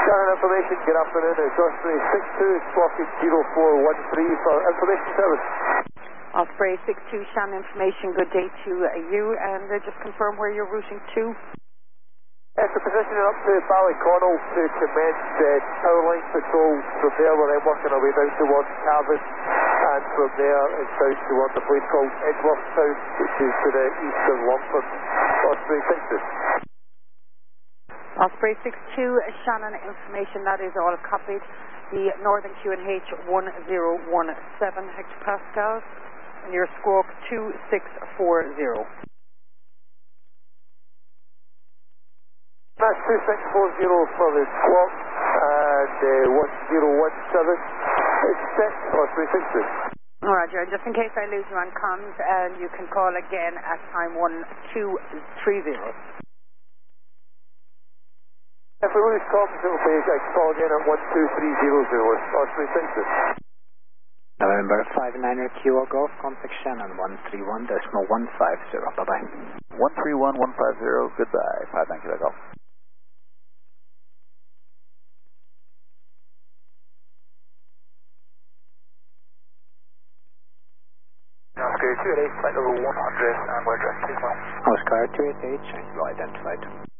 Shannon information, good afternoon. It's Osprey 62, clocking 0413 for information service. Osprey 62, Shannon information, good day to you, and just confirm where you're routing to. Yes, we're positioning up to Ballyconnell to commence power line patrol. From there we're then working our way down towards Cavan, and from there it's down towards a place called Edgeworth Town, which is to the east of Longford. Osprey 62. Osprey 62, Shannon information, that is all copied. The Northern QNH 1017 hectopascals, and your squawk 2640. That's 2640 for the squawk, and 1017 is set for 360. Roger, just in case I lose you on comms, and you can call again at time 1230. If we lose comms, it will be call again at 12300 or 360. November 59er Kilo Golf, contact Shannon 131.150. Bye-bye. 131150, goodbye. 59 Kilo Golf. Oscar 288, flight level 100, and we're addressed as well. Oscar 288, change identified.